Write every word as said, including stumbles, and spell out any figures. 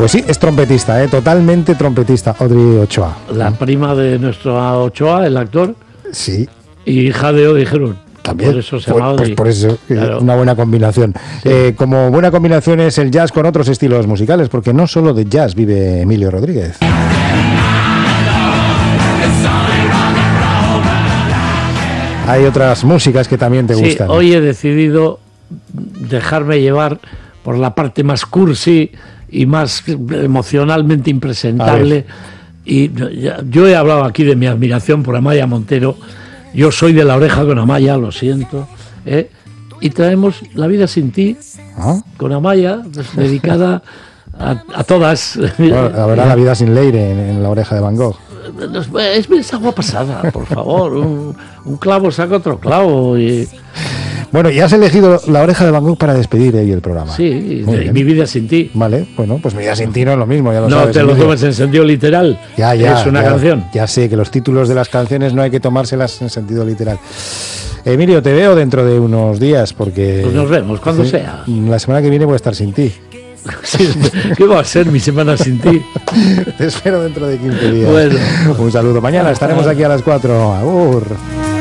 Pues sí, es trompetista, ¿eh? Totalmente trompetista, Audrey Ochoa. La prima de nuestro Ochoa, el actor. Sí. Y Jadeo dijeron. También. Por eso se pues, llama Audrey. Pues por eso, claro. Una buena combinación. Sí. Eh, como buena combinación es el jazz con otros estilos musicales, porque no solo de jazz vive Emilio Rodríguez. Hay otras músicas que también te sí, gustan. Hoy he decidido dejarme llevar por la parte más cursi y más emocionalmente impresentable. Y yo he hablado aquí de mi admiración por Amaya Montero. Yo soy de La Oreja con Amaya, lo siento. ¿eh? Y traemos La vida sin ti, ¿ah? Con Amaya, pues, dedicada a, a todas. Bueno, la verdad, La vida sin Leire en, en La Oreja de Van Gogh. Es, es agua pasada, por favor. Un, un clavo saca otro clavo. Y... Bueno, y has elegido La Oreja de Van Gogh para despedir ahí el programa. Sí, y Mi vida sin ti. Vale, bueno, pues Mi vida sin ti no es lo mismo, ya lo no sabes. No te lo tomes en sentido literal. Ya, ya. Es una ya, canción. Ya sé que los títulos de las canciones no hay que tomárselas en sentido literal. Emilio, te veo dentro de unos días porque... Pues nos vemos, cuando sí, sea. La semana que viene voy a estar sin ti. Sí, ¿qué va a ser mi semana sin ti? Te espero dentro de quince días. Bueno. Un saludo. Mañana estaremos aquí a las cuatro. Agur.